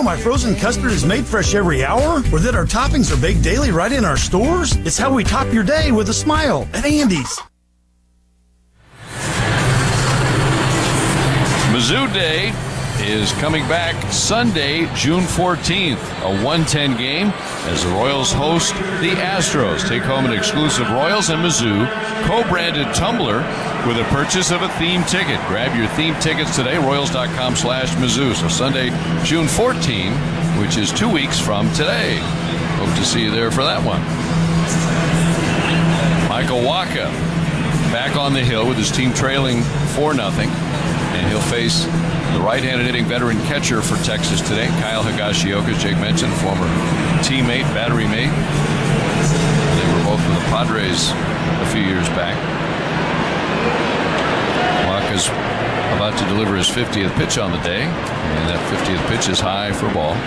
know my frozen custard is made fresh every hour? Or that our toppings are baked daily right in our stores? It's how we top your day with a smile at Andy's. Mizzou Day is coming back Sunday, June 14th, a 1:10 game as the Royals host the Astros. Take home an exclusive Royals and Mizzou co-branded tumbler with a purchase of a theme ticket. Grab your theme tickets today, Royals.com/Mizzou. So Sunday, June 14th, which is 2 weeks from today. Hope to see you there for that one. Michael Wacha back on the hill with his team trailing 4-0. And he'll face the right-handed hitting veteran catcher for Texas today, Kyle Higashioka, as Jake mentioned, former teammate, battery mate. They were both with the Padres a few years back. Wacha's about to deliver his 50th pitch on the day, and that 50th pitch is high for a ball.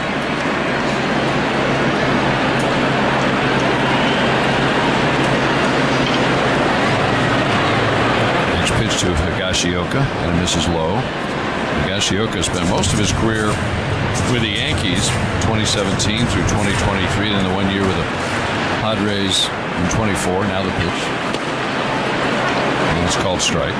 Pitch to Higashioka, and misses low. Higashioka spent most of his career with the Yankees, 2017 through 2023, then the 1 year with the Padres in 24. Now the pitch. And it's called strike.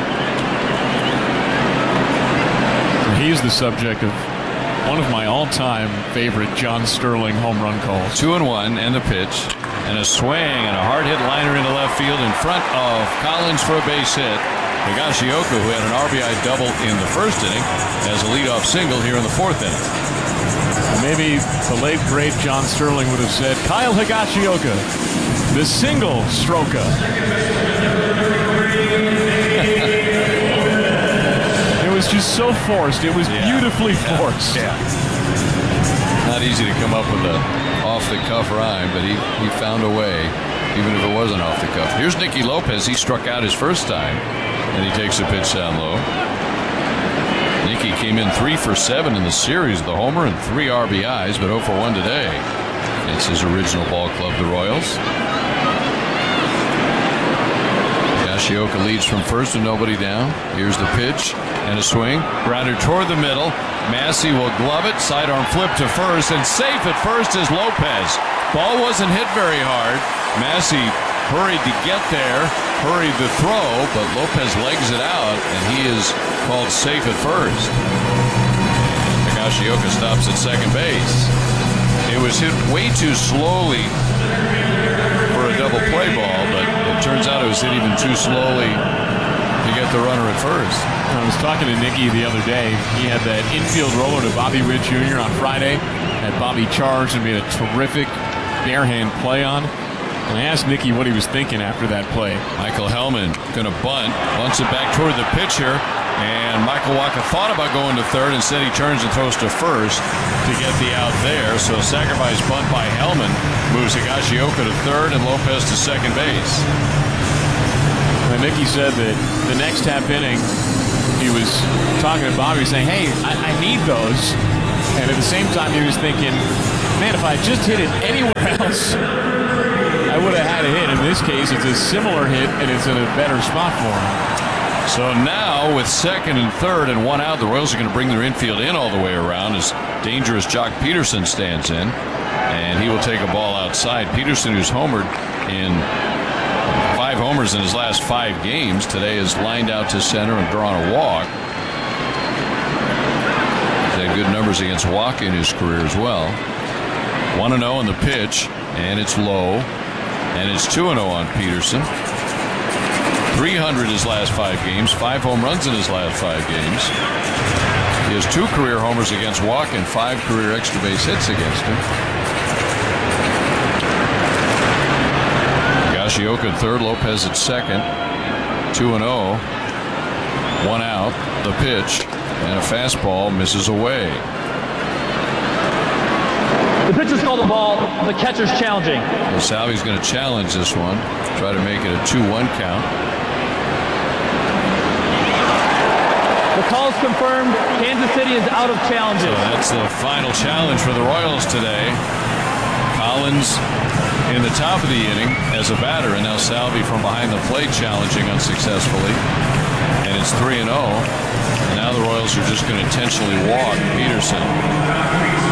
He's the subject of one of my all-time favorite John Sterling home run calls. 2-1, and the pitch. And a swing and a hard hit liner into left field in front of Collins for a base hit. Higashioka, who had an RBI double in the first inning, has a leadoff single here in the fourth inning. Maybe the late, great John Sterling would have said, Kyle Higashioka, the single stroker. It was just so forced. It was beautifully forced. Yeah. Not easy to come up with a off-the-cuff rhyme, but he found a way, even if it wasn't off the cuff. Here's Nicky Lopez. He struck out his first time. And he takes a pitch down low. Nicky came in 3 for 7 in the series with a homer and 3 RBIs, but 0 for 1 today. It's his original ball club, the Royals. Higashioka leads from first with nobody down. Here's the pitch and a swing. Grounder toward the middle. Massey will glove it. Sidearm flip to first, and safe at first is Lopez. Ball wasn't hit very hard. Massey hurried to get there, hurried the throw, but Lopez legs it out, and he is called safe at first. Higashioka stops at second base. It was hit way too slowly for a double play ball, but it turns out it was hit even too slowly to get the runner at first. I was talking to Nicky the other day. He had that infield roller to Bobby Witt Jr. on Friday, had Bobby charged and made a terrific barehand play on. And I asked Nicky what he was thinking after that play. Michael Hellman going to bunts it back toward the pitcher, and Michael Wacha thought about going to third. Instead, he turns and throws to first to get the out there. So sacrifice bunt by Hellman moves Higashioka to third and Lopez to second base. And Nicky said that the next half inning, he was talking to Bobby saying, hey, I need those. And at the same time, he was thinking, man, if I just hit it anywhere else, I would have had a hit. In this case, it's a similar hit, and it's in a better spot for him. So now, with second and third and 1 out, the Royals are going to bring their infield in all the way around as dangerous Jock Peterson stands in, and he will take a ball outside. Peterson, who's homered in 5 homers in his last 5 games, today is lined out to center and drawn a walk. He's had good numbers against Wacha in his career as well. 1-0 on the pitch, and it's low. And it's 2-0 on Peterson. 300 his last 5 games, 5 home runs in his last 5 games. He has 2 career homers against Wacha and 5 career extra base hits against him. Higashioka at third, Lopez at second. 2-0. 1 out. The pitch, and a fastball misses away. The pitch is called a ball. The catcher's challenging. So Salvi's going to challenge this one, try to make it a 2-1 count. The call is confirmed. Kansas City is out of challenges. So that's the final challenge for the Royals today. Collins in the top of the inning as a batter, and now Salvi from behind the plate challenging unsuccessfully. And it's 3-0. And now the Royals are just going to intentionally walk Peterson.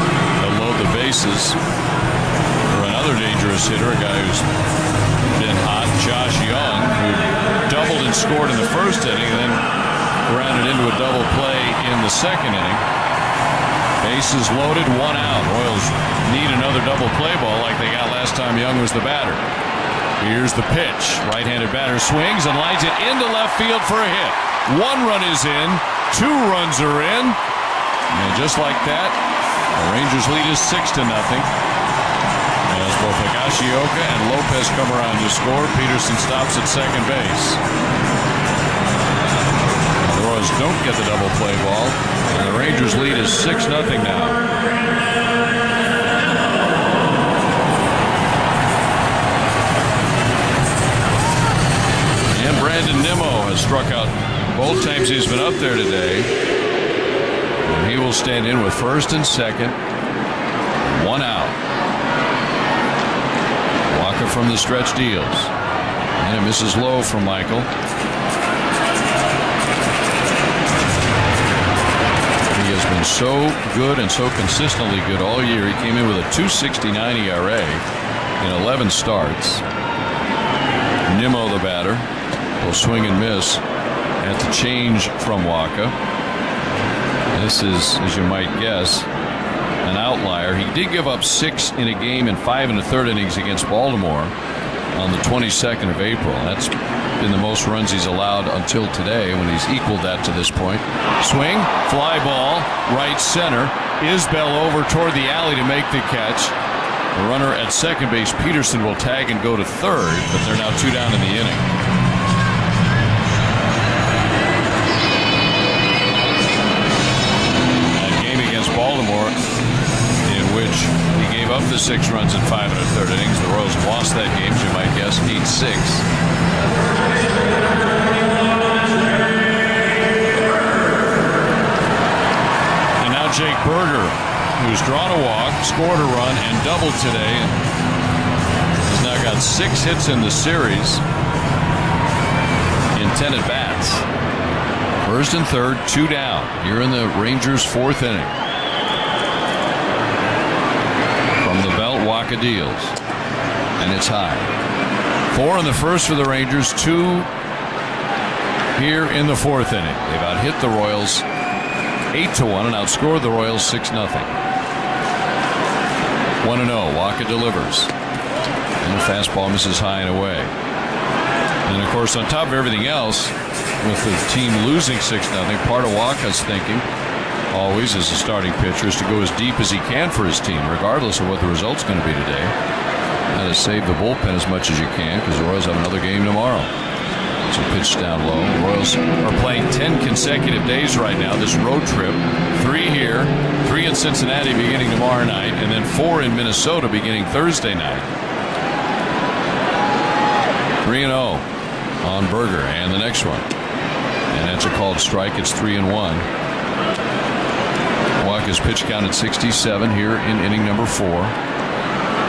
bases for another dangerous hitter, a guy who's been hot, Josh Young, who doubled and scored in the first inning and then grounded into a double play in the second inning. Bases loaded, 1 out. Royals need another double play ball like they got last time Young was the batter. Here's the pitch. Right-handed batter swings and lines it into left field for a hit. 1 run is in. 2 runs are in. And just like that, the Rangers lead is 6-0. As both Higashioka and Lopez come around to score, Peterson stops at second base. The Royals don't get the double play ball, and the Rangers lead is 6-0 now. And Brandon Nimmo has struck out both times he's been up there today. And he will stand in with first and second. 1 out. Walker from the stretch deals. And it misses low from Michael. He has been so good and so consistently good all year. He came in with a .269 ERA in 11 starts. Nimmo, the batter, will swing and miss at the change from Wacha. This is, as you might guess, an outlier. He did give up 6 in a game in 5 1/3 innings against Baltimore on the 22nd of April. That's been the most runs he's allowed until today, when he's equaled that to this point. Swing, fly ball, right center. Isbell over toward the alley to make the catch. The runner at second base, Peterson, will tag and go to third, but they're now 2 down in the inning. Baltimore, in which he gave up the 6 runs in 5 1/3 innings. The Royals lost that game, as you might guess, 8-6. And now Jake Burger, who's drawn a walk, scored a run, and doubled today, and has now got 6 hits in the series in 10 at-bats. First and third, 2 down here in the Rangers' 4th inning. From the belt, Wacha deals, and it's high. 4 in the first for the Rangers, 2 here in the 4th inning. They've out-hit the Royals 8-1 and outscored the Royals 6-0. 1-0. Wacha delivers, and the fastball misses high and away. And of course, on top of everything else, with the team losing 6-0, part of Wacha's thinking always as a starting pitcher is to go as deep as he can for his team, regardless of what the result's going to be today. And to save the bullpen as much as you can, because the Royals have another game tomorrow. So pitch down low. The Royals are playing 10 consecutive days right now, this road trip. 3 here, 3 in Cincinnati beginning tomorrow night, and then 4 in Minnesota beginning Thursday night. 3-0 on Burger, and the next one. And that's a called strike. It's 3-1. Wacha's pitch count at 67 here in inning number 4.